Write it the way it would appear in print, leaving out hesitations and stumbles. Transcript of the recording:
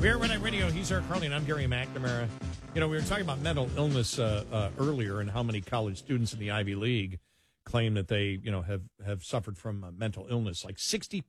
We're Red Eye Radio. He's Eric Carly, and I'm Gary McNamara. You know, we were talking about mental illness earlier and how many college students in the Ivy League claim that they, have suffered from mental illness. Like 60%